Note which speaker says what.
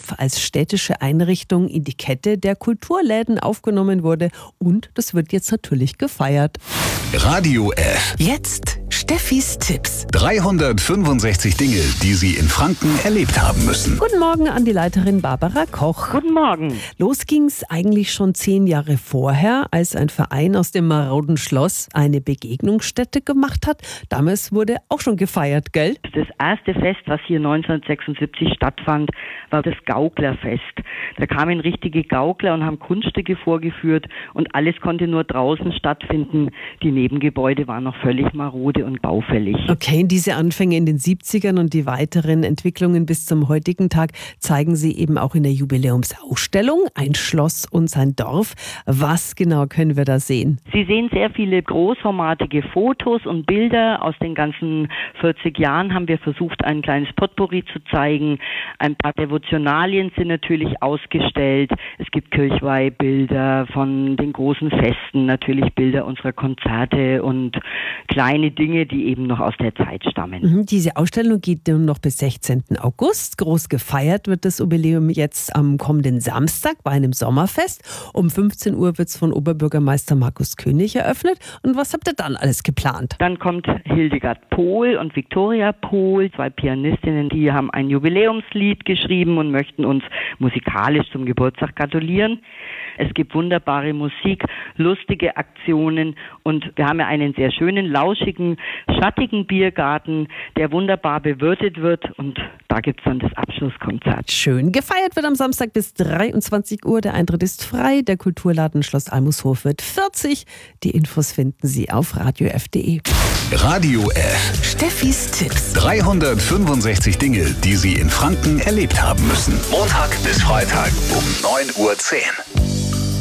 Speaker 1: Dorf als städtische Einrichtung in die Kette der Kulturläden aufgenommen wurde. Und das wird jetzt natürlich gefeiert.
Speaker 2: Radio F.
Speaker 3: Jetzt Steffis Tipps.
Speaker 2: 365 Dinge, die Sie in Franken erlebt haben müssen.
Speaker 1: Guten Morgen an die Leiterin Barbara Koch.
Speaker 4: Guten Morgen.
Speaker 1: Los ging's eigentlich schon 10 Jahre vorher, als ein Verein aus dem maroden Schloss eine Begegnungsstätte gemacht hat. Damals wurde auch schon gefeiert, gell?
Speaker 4: Das erste Fest, was hier 1976 stattfand, war das Gauklerfest. Da kamen richtige Gaukler und haben Kunststücke vorgeführt und alles konnte nur draußen stattfinden. Die Nebengebäude waren noch völlig marode und baufällig.
Speaker 1: Okay, diese Anfänge in den 70ern und die weiteren Entwicklungen bis zum heutigen Tag zeigen Sie eben auch in der Jubiläumsausstellung Ein Schloss und sein Dorf. Was genau können wir da sehen?
Speaker 4: Sie sehen sehr viele großformatige Fotos und Bilder. Aus den ganzen 40 Jahren haben wir versucht, ein kleines Potpourri zu zeigen. Ein paar Devotionalien sind natürlich ausgestellt. Es gibt Kirchweihbilder von den großen Festen, natürlich Bilder unserer Konzerte und kleine Dinge, die eben noch aus der Zeit stammen.
Speaker 1: Diese Ausstellung geht nun noch bis 16. August. Groß gefeiert wird das Jubiläum jetzt am kommenden Samstag bei einem Sommerfest. Um 15 Uhr wird es von Oberbürgermeister Markus König eröffnet. Und was habt ihr dann alles geplant?
Speaker 4: Dann kommt Hildegard Pohl und Viktoria Pohl, 2 Pianistinnen, die haben ein Jubiläumslied geschrieben und möchten uns musikalisch zum Geburtstag gratulieren. Es gibt wunderbare Musik, lustige Aktionen und wir haben ja einen sehr schönen, lauschigen, schattigen Biergarten, der wunderbar bewirtet wird und da gibt es dann das Abschlusskonzert.
Speaker 1: Schön. Gefeiert wird am Samstag bis 23 Uhr. Der Eintritt ist frei. Der Kulturladen Schloss Almushof wird 40. Die Infos finden Sie auf radiof.de.
Speaker 2: Radio F.
Speaker 3: Steffis Tipps.
Speaker 2: 365 Dinge, die Sie in Franken erlebt haben müssen. Montag bis Freitag um 9:10 Uhr.